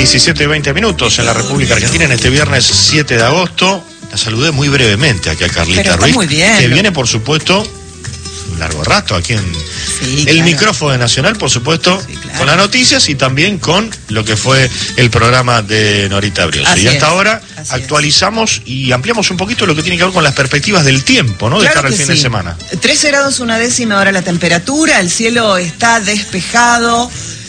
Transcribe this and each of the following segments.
17:20 en la República Argentina en este viernes 7 de agosto. La saludé muy brevemente aquí a Carlita Ruiz, muy bien, que viene, por supuesto, un largo rato aquí en el micrófono de Nacional, por supuesto, con las noticias y también con lo que fue el programa de Norita Brioso. Y hasta ahora actualizamos y ampliamos un poquito lo que tiene que ver con las perspectivas del tiempo, ¿no? De cara al fin de semana. 13 grados 1/10 ahora la temperatura, el cielo está despejado,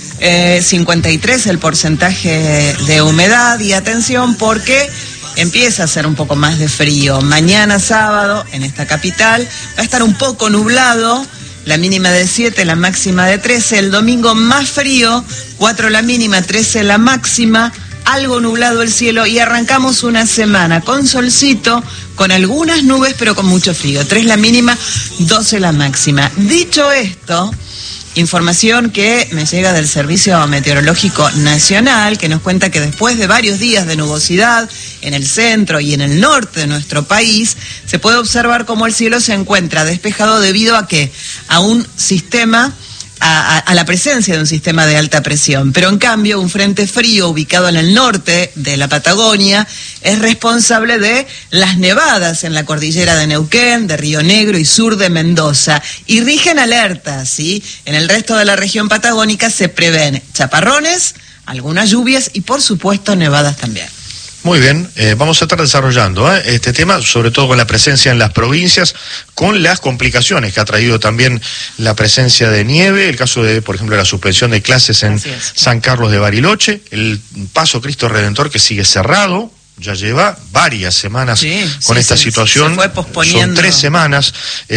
53 el porcentaje de humedad, y atención porque empieza a hacer un poco más de frío. Mañana sábado en esta capital va a estar un poco nublado, la mínima de 7, la máxima de 13. El domingo más frío, 4 la mínima, 13 la máxima, algo nublado el cielo, y arrancamos una semana con solcito, con algunas nubes pero con mucho frío. 3 la mínima, 12 la máxima. Dicho esto, información que me llega del Servicio Meteorológico Nacional, que nos cuenta que después de varios días de nubosidad en el centro y en el norte de nuestro país, se puede observar cómo el cielo se encuentra despejado debido a ¿qué? A un sistema, a la presencia de un sistema de alta presión. Pero en cambio, un frente frío ubicado en el norte de la Patagonia es responsable de las nevadas en la cordillera de Neuquén, de Río Negro y sur de Mendoza. Y rigen alertas, ¿sí? En el resto de la región patagónica se prevén chaparrones, algunas lluvias y, por supuesto, nevadas también. Muy bien, vamos a estar desarrollando este tema, sobre todo con la presencia en las provincias, con las complicaciones que ha traído también la presencia de nieve, el caso de, por ejemplo, la suspensión de clases en San Carlos de Bariloche, el Paso Cristo Redentor que sigue cerrado, ya lleva varias semanas con esta situación. Se fue posponiendo. Son 3 semanas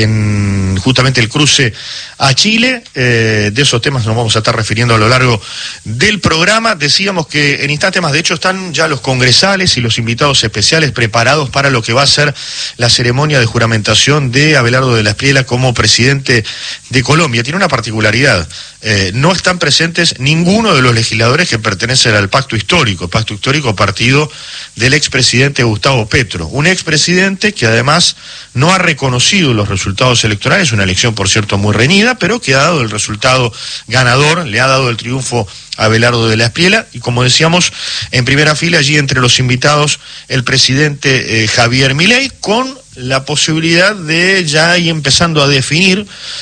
en justamente el cruce a Chile. De esos temas nos vamos a estar refiriendo a lo largo del programa. Decíamos que en instantes más, de hecho, están ya los congresales y los invitados especiales preparados para lo que va a ser la ceremonia de juramentación de Abelardo de la Espriella como presidente de Colombia. Tiene una particularidad. No están presentes ninguno de los legisladores que pertenecen al pacto histórico partido del expresidente Gustavo Petro, un expresidente que además no ha reconocido los resultados electorales, una elección por cierto muy reñida, pero que ha dado el resultado ganador, le ha dado el triunfo a Abelardo de la Espriella, y como decíamos, en primera fila allí entre los invitados el presidente Javier Milei, con la posibilidad de ya ir empezando a definir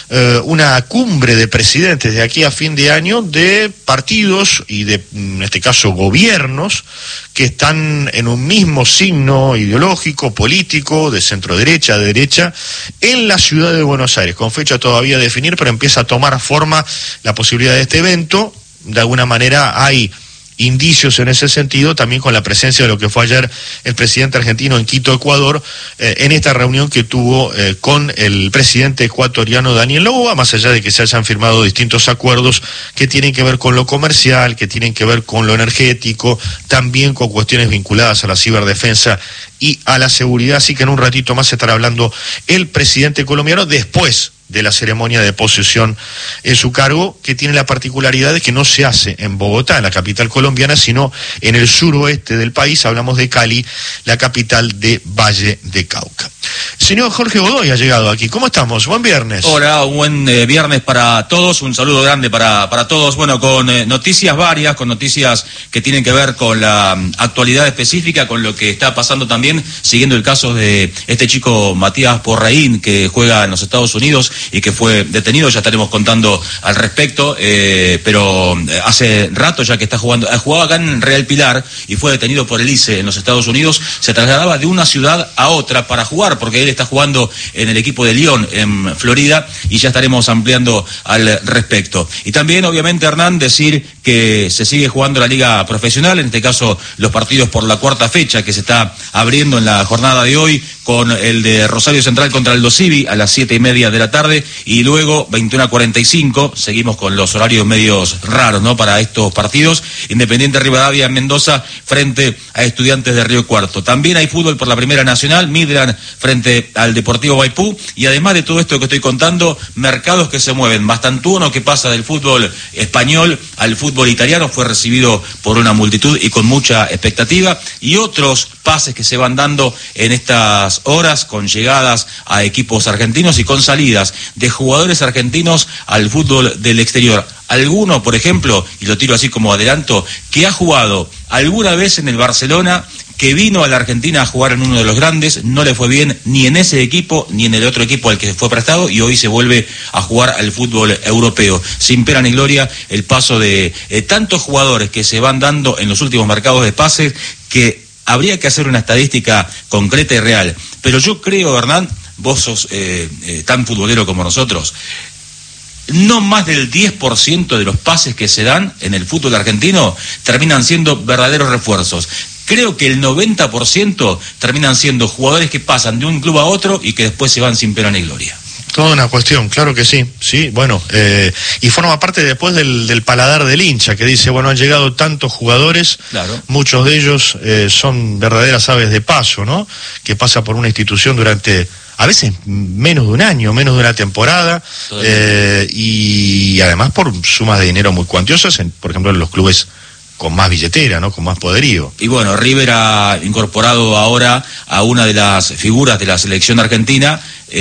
una cumbre de presidentes de aquí a fin de año de partidos y de, en este caso, gobiernos que están en un mismo signo ideológico, político, de centro derecha, de derecha, en la ciudad de Buenos Aires, con fecha todavía a definir, pero empieza a tomar forma la posibilidad de este evento. De alguna manera hay indicios en ese sentido, también con la presencia de lo que fue ayer el presidente argentino en Quito, Ecuador, en esta reunión que tuvo con el presidente ecuatoriano Daniel Noboa, más allá de que se hayan firmado distintos acuerdos que tienen que ver con lo comercial, que tienen que ver con lo energético, también con cuestiones vinculadas a la ciberdefensa y a la seguridad. Así que en un ratito más estará hablando el presidente colombiano después de la ceremonia de posesión en su cargo, que tiene la particularidad de que no se hace en Bogotá, la capital colombiana, sino en el suroeste del país. Hablamos de Cali, la capital de Valle de Cauca. Señor Jorge Godoy ha llegado aquí. ¿Cómo estamos? Buen viernes. Hola, un buen viernes para todos, un saludo grande para todos. Bueno, con noticias varias, con noticias que tienen que ver con la actualidad específica, con lo que está pasando también, siguiendo el caso de este chico Matías Porraín, que juega en los Estados Unidos y que fue detenido. Ya estaremos contando al respecto, pero hace rato ya que está jugando, jugaba acá en Real Pilar y fue detenido por el ICE en los Estados Unidos. Se trasladaba de una ciudad a otra para jugar, porque él está jugando en el equipo de Lyon en Florida, y ya estaremos ampliando al respecto. Y también, obviamente, Hernán, decir que se sigue jugando la liga profesional, en este caso los partidos por la 4ª fecha que se está abriendo en la jornada de hoy, con el de Rosario Central contra Aldo Civi a las 7:30 de la tarde, y luego 21:45, seguimos con los horarios medios raros, ¿no?, para estos partidos. Independiente Rivadavia en Mendoza frente a Estudiantes de Río Cuarto. También hay fútbol por la Primera Nacional, Midland frente al Deportivo Maipú, y además de todo esto que estoy contando, mercados que se mueven. Bastantuono, que pasa del fútbol español al fútbol italiano, fue recibido por una multitud y con mucha expectativa, y otros pases que se van dando en estas horas, con llegadas a equipos argentinos y con salidas de jugadores argentinos al fútbol del exterior. alguno, por ejemplo, y lo tiro así como adelanto, que ha jugado alguna vez en el Barcelona, que vino a la Argentina a jugar en uno de los grandes, no le fue bien ni en ese equipo ni en el otro equipo al que fue prestado, y hoy se vuelve a jugar al fútbol europeo? Sin pena ni gloria el paso de tantos jugadores que se van dando en los últimos mercados de pases, que habría que hacer una estadística concreta y real. Pero yo creo, Hernán, vos sos tan futbolero como nosotros, no más del 10% de los pases que se dan en el fútbol argentino terminan siendo verdaderos refuerzos. Creo que el 90% terminan siendo jugadores que pasan de un club a otro y que después se van sin pena ni gloria. Toda una cuestión, claro que sí, bueno, y forma parte después del paladar del hincha, que dice, bueno, han llegado tantos jugadores, claro, muchos de ellos son verdaderas aves de paso, ¿no? Que pasa por una institución durante, a veces, menos de un año, menos de una temporada, y además por sumas de dinero muy cuantiosas, por ejemplo, en los clubes con más billetera, ¿no? Con más poderío. Y bueno, River ha incorporado ahora a una de las figuras de la selección argentina,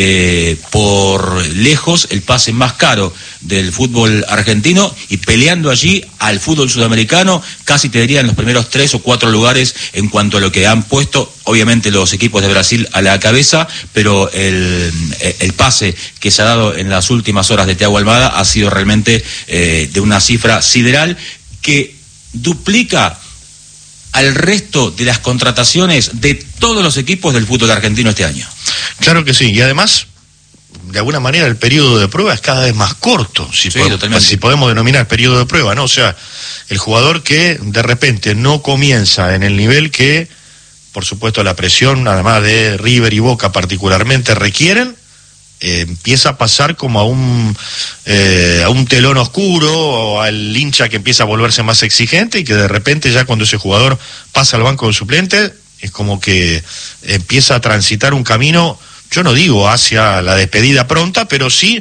por lejos el pase más caro del fútbol argentino, y peleando allí al fútbol sudamericano, casi te diría en los primeros 3 o 4 lugares en cuanto a lo que han puesto, obviamente los equipos de Brasil a la cabeza, pero el pase que se ha dado en las últimas horas de Thiago Almada ha sido realmente de una cifra sideral, que duplica al resto de las contrataciones de todos los equipos del fútbol argentino este año. Claro que sí, y además, de alguna manera, el periodo de prueba es cada vez más corto, si podemos denominar periodo de prueba, ¿no? O sea, el jugador que de repente no comienza en el nivel que, por supuesto, la presión, además de River y Boca particularmente, requieren, empieza a pasar como a un telón oscuro, o al hincha que empieza a volverse más exigente, y que de repente ya cuando ese jugador pasa al banco de suplente, es como que empieza a transitar un camino, yo no digo hacia la despedida pronta, pero sí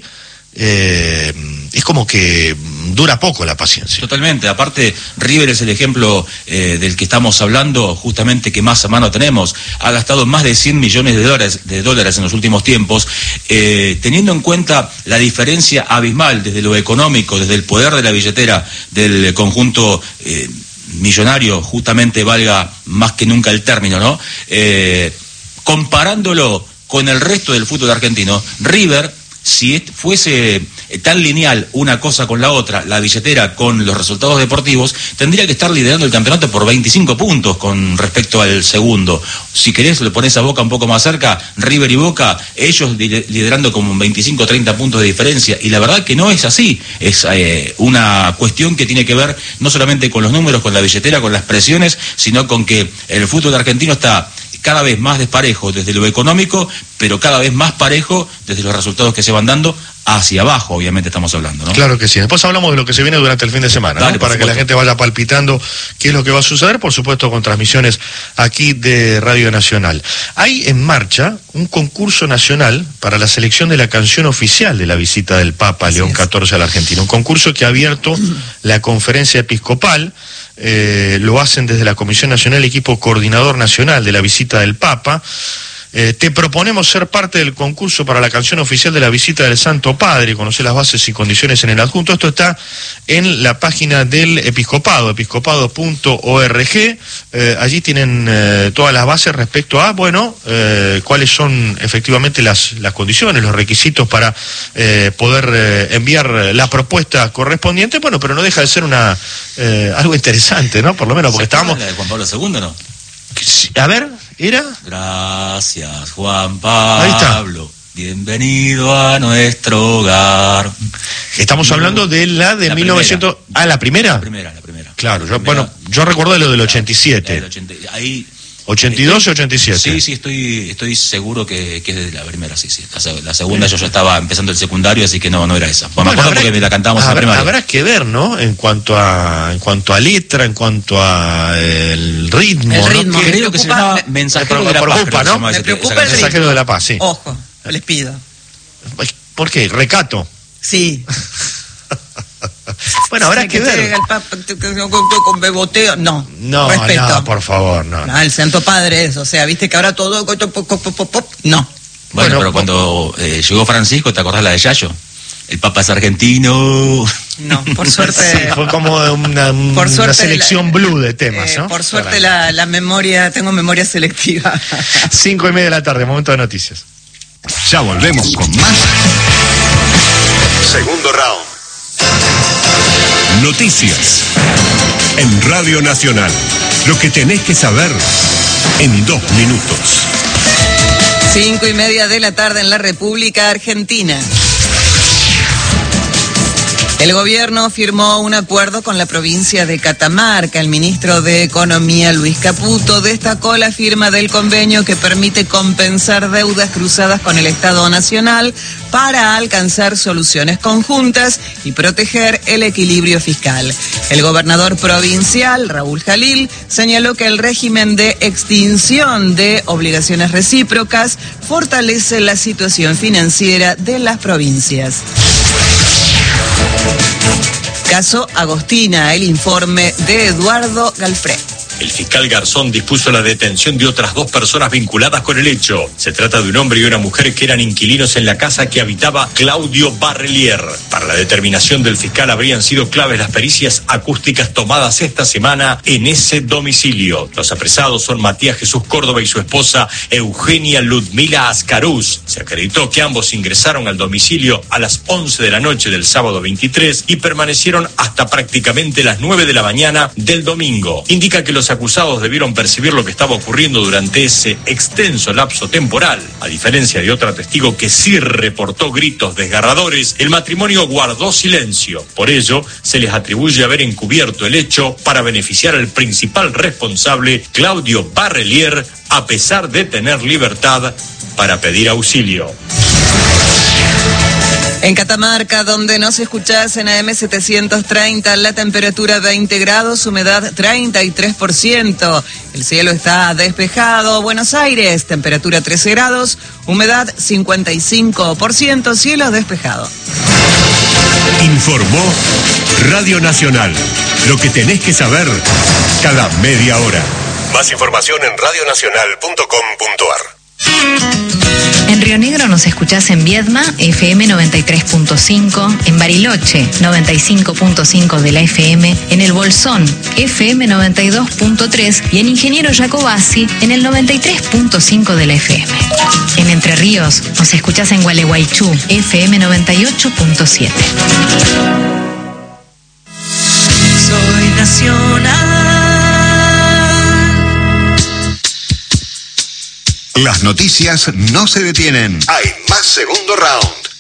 es como que dura poco la paciencia. Totalmente, aparte River es el ejemplo del que estamos hablando, justamente, que más a mano tenemos. Ha gastado más de 100 millones de dólares en los últimos tiempos, teniendo en cuenta la diferencia abismal desde lo económico, desde el poder de la billetera del conjunto millonario, justamente, valga más que nunca el término, ¿no? Comparándolo con el resto del fútbol argentino, River, si fuese tan lineal una cosa con la otra, la billetera con los resultados deportivos, tendría que estar liderando el campeonato por 25 puntos con respecto al segundo. Si querés, le pones a Boca un poco más cerca, River y Boca, ellos liderando como 25 o 30 puntos de diferencia, y la verdad que no es así. Es una cuestión que tiene que ver no solamente con los números, con la billetera, con las presiones, sino con que el fútbol argentino está cada vez más desparejo desde lo económico, pero cada vez más parejo desde los resultados que se van dando hacia abajo, obviamente estamos hablando, ¿no? Claro que sí. Después hablamos de lo que se viene durante el fin de semana, ¿no? Para que la gente vaya palpitando qué es lo que va a suceder, por supuesto con transmisiones aquí de Radio Nacional. Hay en marcha un concurso nacional para la selección de la canción oficial de la visita del Papa León XIV a la Argentina. Un concurso que ha abierto la Conferencia Episcopal. Lo hacen desde la Comisión Nacional, equipo coordinador nacional de la visita del Papa. Te proponemos ser parte del concurso para la canción oficial de la visita del Santo Padre. Conocer las bases y condiciones en el adjunto. Esto está en la página del Episcopado, episcopado.org. Allí tienen todas las bases respecto a, cuáles son efectivamente las condiciones, los requisitos para poder enviar la propuesta correspondiente. Bueno, pero no deja de ser algo interesante, ¿no? Por lo menos, porque estábamos... ¿La de Juan Pablo II, no? A ver, ¿era? Gracias, Juan Pablo. Bienvenido a nuestro hogar. Estamos hablando de la de 1900... Primera. ¿Ah, la primera? La primera. Claro, yo recuerdo lo del 87. Ahí... 82 y 87. Sí, estoy seguro que es de la primera, sí. La segunda yo ya estaba empezando el secundario, así que no era esa. Me acuerdo porque me la cantábamos en la primaria. Habrá que ver, ¿no? En cuanto a letra, en cuanto a el ritmo. El ritmo. ¿no? Creo que se llama Mensajero de la Paz, ¿no? Me preocupa el Mensajero de la Paz, sí. Ojo, les pido. ¿Por qué? ¿Recato? Sí. Bueno, habrá que ver. El Papa con beboteo, no, respeto. No, por favor, no. No, el Santo Padre es, o sea, viste que ahora todo, no. Bueno, pero cuando llegó Francisco, ¿te acordás la de Yayo? El Papa es argentino. No, por suerte. Sí, fue como una selección blue de temas, ¿no? Por suerte la memoria, tengo memoria selectiva. 5:30 de la tarde, momento de noticias. Ya volvemos con más. Segundo round. Noticias. En Radio Nacional. Lo que tenés que saber en 2 minutos. 5:30 de la tarde en la República Argentina. El gobierno firmó un acuerdo con la provincia de Catamarca. El ministro de Economía, Luis Caputo, destacó la firma del convenio que permite compensar deudas cruzadas con el Estado Nacional para alcanzar soluciones conjuntas y proteger el equilibrio fiscal. El gobernador provincial, Raúl Jalil, señaló que el régimen de extinción de obligaciones recíprocas fortalece la situación financiera de las provincias. Caso Agostina, el informe de Eduardo Galfré. El fiscal Garzón dispuso la detención de otras 2 personas vinculadas con el hecho. Se trata de un hombre y una mujer que eran inquilinos en la casa que habitaba Claudio Barrelier. Para la determinación del fiscal habrían sido claves las pericias acústicas tomadas esta semana en ese domicilio. Los apresados son Matías Jesús Córdoba y su esposa Eugenia Ludmila Ascaruz. Se acreditó que ambos ingresaron al domicilio a las 11 de la noche del sábado 23 y permanecieron hasta prácticamente las 9 de la mañana del domingo. Indica que los acusados debieron percibir lo que estaba ocurriendo durante ese extenso lapso temporal. A diferencia de otra testigo que sí reportó gritos desgarradores, el matrimonio guardó silencio. Por ello, se les atribuye haber encubierto el hecho para beneficiar al principal responsable, Claudio Barrelier, a pesar de tener libertad para pedir auxilio. En Catamarca, donde nos escuchás en AM 730, la temperatura 20 grados, humedad 33%. El cielo está despejado. Buenos Aires, temperatura 13 grados, humedad 55%, cielo despejado. Informó Radio Nacional. Lo que tenés que saber cada media hora. Más información en radionacional.com.ar. En Río Negro nos escuchás en Viedma, FM 93.5, en Bariloche, 95.5 de la FM, en El Bolsón, FM 92.3 y en Ingeniero Jacobasi, en el 93.5 de la FM. En Entre Ríos nos escuchás en Gualeguaychú, FM 98.7. Soy nacional. Las noticias no se detienen. Hay más segundo round.